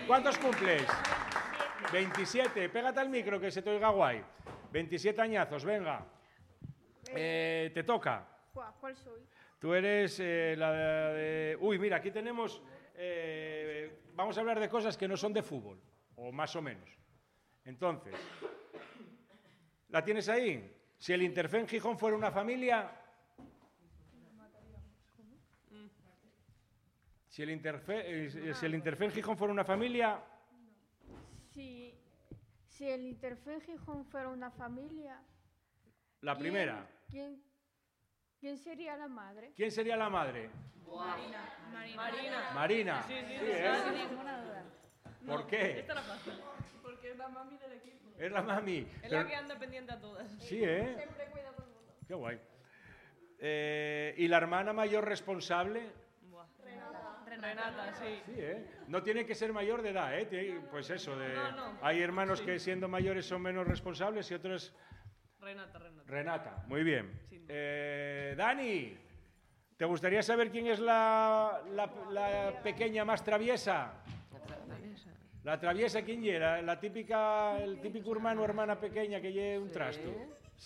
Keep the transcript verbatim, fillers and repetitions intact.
¿Cuántos cumples? veintisiete. Pégate al micro que se te oiga guay. veintisiete añazos, venga. Eh, te toca. ¿Cuál soy? Tú eres eh, la de... Uy, mira, aquí tenemos... Eh, vamos a hablar de cosas que no son de fútbol, o más o menos. Entonces, ¿la tienes ahí? Si el Interfen Gijón fuera una familia... Si el, Interfe, eh, si el Interfen Gijón fuera una familia... Si, si el Interfen Gijón fuera una familia... La primera. ¿Quién, quién sería la madre? ¿Quién sería la madre? Marina. Marina. Marina. Sí, sí, Sí, sí, ¿eh? sin ninguna duda. ¿Por No, qué? Esta la fácil. Porque es la mami del equipo. Es la mami. Es Pero... la que anda pendiente a todas. Sí, ¿eh? Siempre cuida a todo el mundo. Qué guay. Eh, ¿Y la hermana mayor responsable? Buah. Renata. Renata, sí. Sí, ¿eh? No tiene que ser mayor de edad, ¿eh? Tiene- Pues eso, de... No, no. hay hermanos Sí. que siendo mayores son menos responsables y otros... Renata, Renata. Renata, muy bien. Sin duda. Eh, Dani, ¿te gustaría saber quién es la, la, la pequeña más traviesa? La traviesa, ¿quién era? La típica, el típico hermano o hermana pequeña que lleva un trasto.